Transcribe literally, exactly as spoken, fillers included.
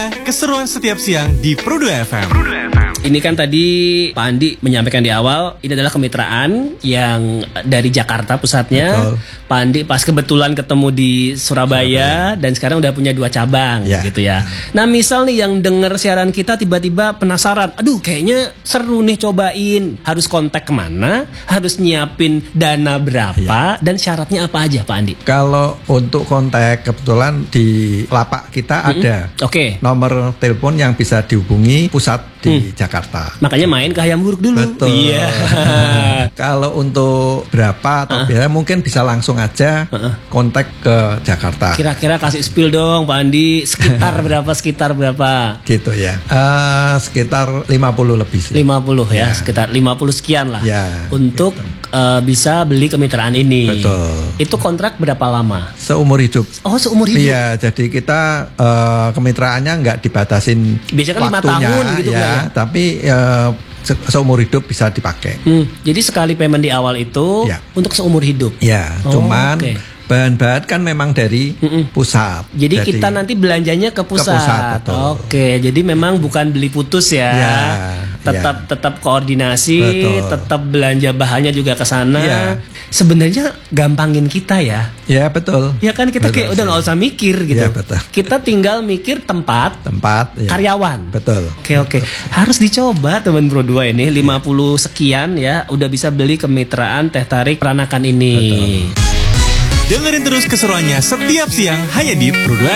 Keseruan setiap siang di Pro dua F M. Ini kan tadi Pak Andi menyampaikan di awal, ini adalah kemitraan yang dari Jakarta pusatnya. Betul. Pak Andi pas kebetulan ketemu di Surabaya, Surabaya. Dan sekarang udah punya dua cabang ya. Gitu ya. Nah misal nih yang denger siaran kita tiba-tiba penasaran, aduh kayaknya seru nih cobain. Harus kontak kemana, harus nyiapin dana berapa, ya. Dan syaratnya apa aja Pak Andi? Kalau untuk kontak kebetulan di lapak kita mm-hmm. ada okay. nomor telepon yang bisa dihubungi pusat di hmm. Jakarta. Makanya main ke Hayam Buruk dulu. Betul. Iya. Kalau untuk berapa atau uh. biaya mungkin bisa langsung aja uh-uh. kontak ke Jakarta. Kira-kira kasih spill dong Pak Andi, sekitar berapa sekitar berapa? Gitu ya. Uh, sekitar lima puluh lebih sih. lima puluh ya, ya. Sekitar lima puluh sekian lah. Ya, untuk gitu. uh, bisa beli kemitraan ini. Betul. Itu kontrak berapa lama? Seumur hidup. Oh, seumur hidup. Iya, jadi kita uh, kemitraannya nggak dibatasin biasanya kan waktunya, lima tahun gitu ya, ya. Tapi uh, seumur hidup bisa dipakai. Hmm, jadi sekali payment di awal itu ya. Untuk seumur hidup. Ya, oh, cuman okay. bahan-bahan kan memang dari Mm-mm. pusat. Jadi, jadi kita nanti belanjanya ke pusat. Ke pusat Oke, jadi memang bukan beli putus ya. ya tetap ya. tetap koordinasi, betul. Tetap belanja bahannya juga ke sana. Ya. Sebenarnya gampangin kita ya. Ya betul. Ya kan kita betul, kayak udah nggak usah mikir gitu. Ya, betul. Kita tinggal mikir tempat, tempat, ya. karyawan. Betul. Oke oke. Harus dicoba teman Pro dua ini lima puluh sekian ya, udah bisa beli kemitraan teh tarik Peranakan ini. Betul. Dengerin terus keseruannya setiap siang hanya di Pro dua